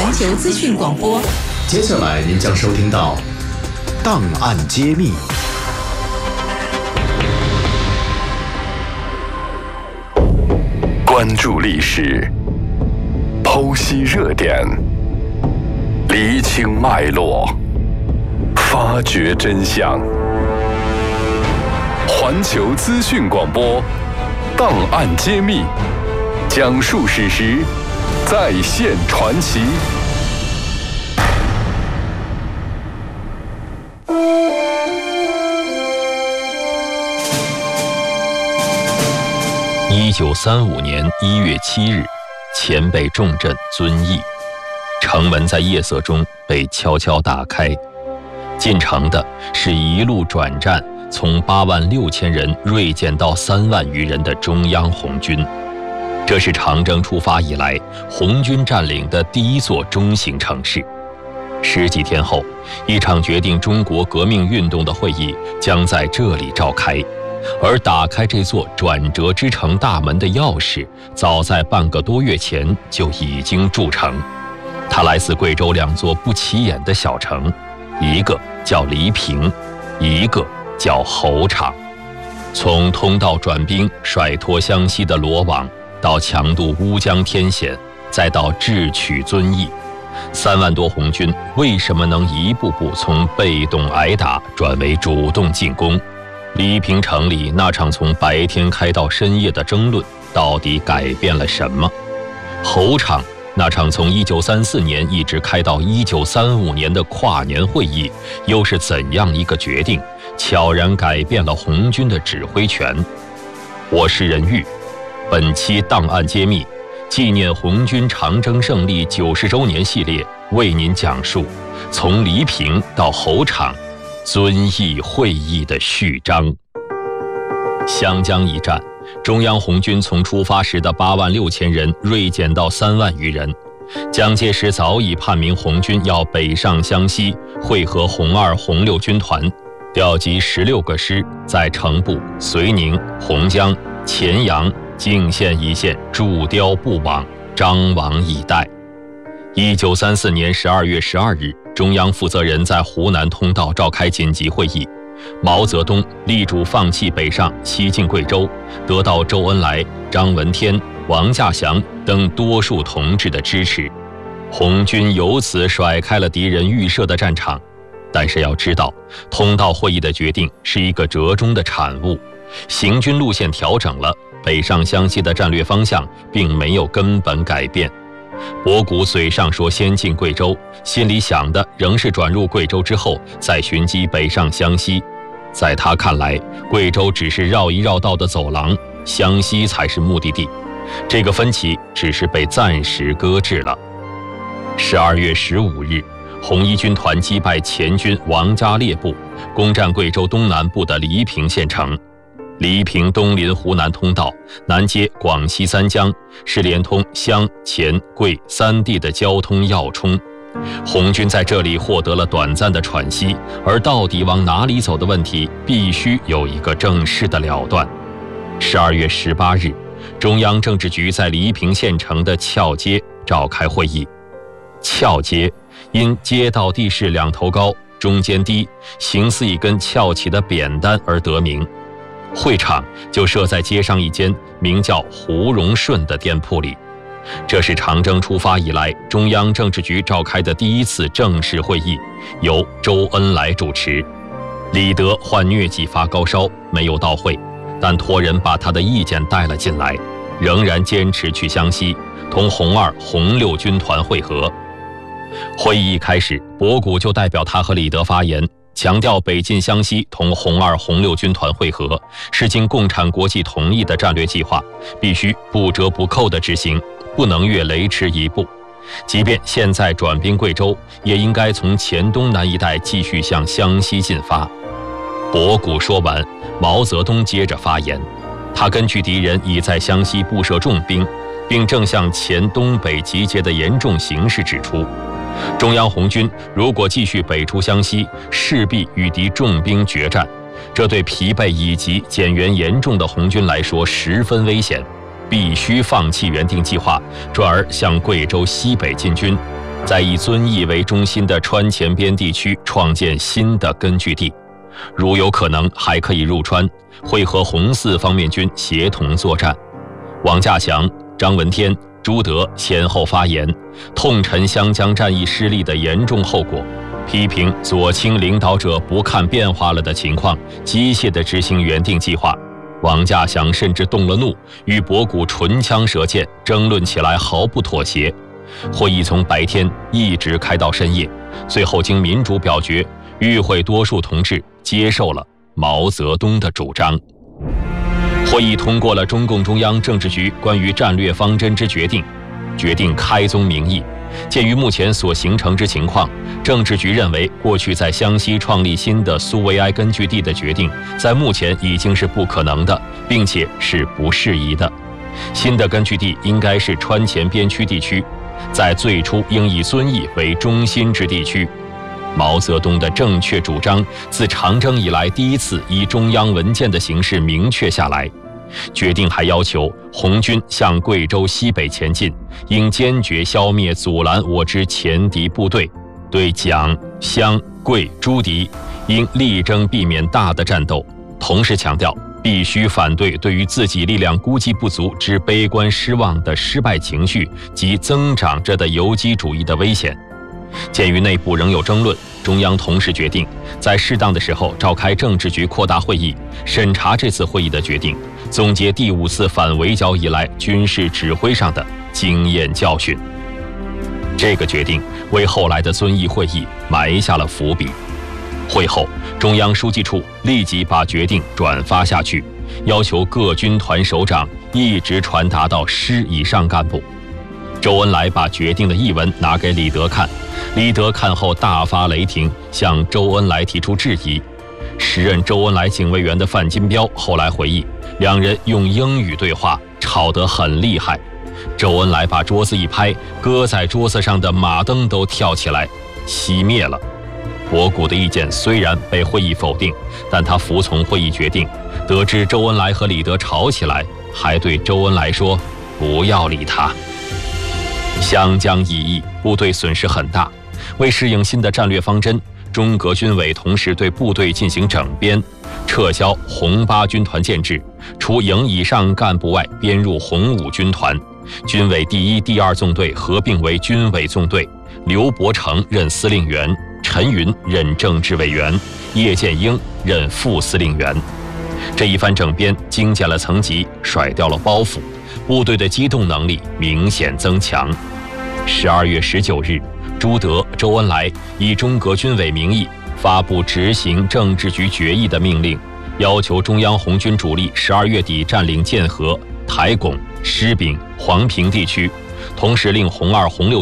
环球资讯广播。 接下来您将收听到档案揭秘。 关注历史，剖析热点，厘清脉络，发掘真相。环球资讯广播，档案揭秘，讲述史实，再现传奇。 1935年1月7日，黔北重镇遵义，城门在夜色中被悄悄打开，进城的是一路转战，从8万6千人锐减到3万余人的中央红军。这是长征出发以来红军占领的第一座中型城市。10几天后，一场决定中国革命运动的会议将在这里召开。而打开这座转折之城大门的钥匙，早在半个多月前就已经筑成。它来自贵州2座不起眼的小城，一个叫黎平，一个叫侯场。从通道转兵甩脱湘西的罗网，到强渡乌江天险，再到智取遵义，3万多红军为什么能一步步从被动挨打转为主动进攻？黎平城里那场从白天开到深夜的争论，到底改变了什么？侯场那场从1934年一直开到1935年的跨年会议，又是怎样一个决定，悄然改变了红军的指挥权？我是任玉，本期档案揭秘，纪念红军长征胜利90周年系列，为您讲述从黎平到侯场遵义会议的序章。湘江一战，中央红军从出发时的8万6千人锐减到3万余人。蒋介石早已判明红军要北上湘西，会合红2、红6军团，调集16个师，在城部、绥宁、洪江、黔阳、泾县一线驻碉布网，张网以待。1934年12月12日，中央负责人在湖南通道召开紧急会议，毛泽东力主放弃北上，西进贵州，得到周恩来、张闻天、王稼祥等多数同志的支持，红军由此甩开了敌人预设的战场。但是要知道，通道会议的决定是一个折中的产物，行军路线调整了，北上湘西的战略方向并没有根本改变。博古嘴上说先进贵州，心里想的仍是转入贵州之后再寻机北上湘西。在他看来，贵州只是绕一绕道的走廊，湘西才是目的地。这个分歧只是被暂时搁置了。12月15日，红一军团击败黔军王家烈部，攻占贵州东南部的黎平县城。黎平东临湖南通道，南接广西3江，是连通湘、黔、贵3地的交通要冲。红军在这里获得了短暂的喘息，而到底往哪里走的问题，必须有一个正式的了断。12月18日，中央政治局在黎平县城的翘街召开会议。翘街因街道地势2头高，中间低，形似一根翘起的扁担而得名。会场就设在街上一间名叫胡荣顺的店铺里。这是长征出发以来中央政治局召开的第一次正式会议，由周恩来主持。李德患疟疾发高烧，没有到会，但托人把他的意见带了进来，仍然坚持去湘西，同红2、红6军团会合。会议一开始，博古就代表他和李德发言，强调北进湘西同红2、红6军团会合是经共产国际同意的战略计划，必须不折不扣地执行，不能越雷池一步。即便现在转兵贵州，也应该从黔东南一带继续向湘西进发。博古说完，毛泽东接着发言，他根据敌人已在湘西布设重兵，并正向黔东北集结的严重形势指出，中央红军如果继续北出湘西，势必与敌重兵决战，这对疲惫以及减员严重的红军来说十分危险，必须放弃原定计划，转而向贵州西北进军， 在以遵义为中心的川黔边地区创建新的根据地，如有可能还可以入川，会和红四方面军协同作战。王稼祥、张闻天、朱德先后发言，痛陈湘江战役失利的严重后果，批评左倾领导者不看变化了的情况，机械地执行原定计划。王稼祥甚至动了怒，与博古唇枪舌剑，争论起来毫不妥协。会议从白天一直开到深夜，最后经民主表决，与会多数同志接受了毛泽东的主张。会议通过了中共中央政治局关于战略方针之决定，决定开宗明义，鉴于目前所形成之情况，政治局认为过去在湘西创立新的苏维埃根据地的决定，在目前已经是不可能的，并且是不适宜的。新的根据地应该是川黔边区地区，在最初应以遵义为中心之地区。毛泽东的正确主张自长征以来第一次以中央文件的形式明确下来。决定还要求红军向贵州西北前进，应坚决消灭阻拦我之前敌部队，对蒋、湘、桂诸敌应力争避免大的战斗，同时强调必须反对对于自己力量估计不足之悲观失望的失败情绪及增长着的游击主义的危险。鉴于内部仍有争论，中央同时决定在适当的时候召开政治局扩大会议，审查这次会议的决定，总结第5次反围剿以来军事指挥上的经验教训。这个决定为后来的遵义会议埋下了伏笔。会后，中央书记处立即把决定转发下去，要求各军团首长一直传达到师以上干部。周恩来把决定的译文拿给李德看，李德看后大发雷霆，向周恩来提出质疑。时任周恩来警卫员的范金彪后来回忆，两人用英语对话，吵得很厉害。周恩来把桌子一拍，搁在桌子上的马灯都跳起来，熄灭了。博古的意见虽然被会议否定，但他服从会议决定。得知周恩来和李德吵起来，还对周恩来说：“不要理他。”湘江一役，部队损失很大。为适应新的战略方针，中革军委同时对部队进行整编，撤销红8军团建制，除营以上干部外，编入红5军团。军委第1、第2纵队合并为军委纵队，刘伯承任司令员，陈云任政治委员，叶剑英任副司令员。这一番整编精简了层级，甩掉了包袱，部队的机动能力明显增强。12月19日，朱德、周恩来以中革军委名义发布执行政治局决议的命令，要求中央红军主力12月底占领建河、台拱、施秉、黄平地区，同时令红2、红6